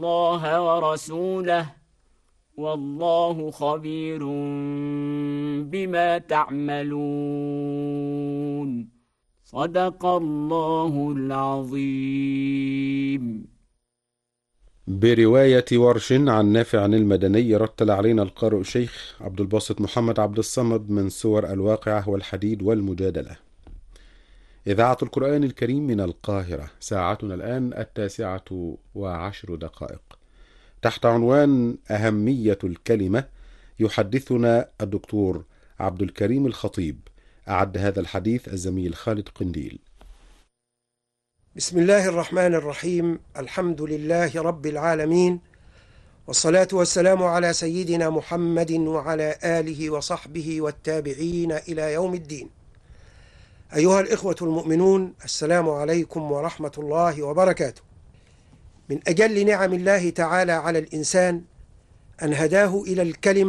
الله ورسوله والله خبير بما تعملون. صدق الله العظيم. برواية ورش عن نافع عن المدني، رتل علينا القارئ الشيخ عبد الباسط محمد عبد الصمد من سور الواقعة والحديد والمجادلة. إذاعة القرآن الكريم من القاهرة، ساعتنا الآن 9:10. تحت عنوان أهمية الكلمة يحدثنا الدكتور عبد الكريم الخطيب. أعد هذا الحديث الزميل خالد قنديل. بسم الله الرحمن الرحيم. الحمد لله رب العالمين، والصلاة والسلام على سيدنا محمد وعلى آله وصحبه والتابعين إلى يوم الدين. أيها الإخوة المؤمنون، السلام عليكم ورحمة الله وبركاته. من أجل نعم الله تعالى على الإنسان أن هداه إلى الكلمة